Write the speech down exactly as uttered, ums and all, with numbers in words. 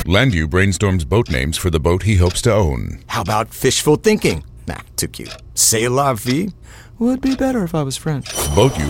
Landu brainstorms boat names for the boat he hopes to own. How about fishful thinking? Nah, too cute. C'est la vie would be better if I was French. Boat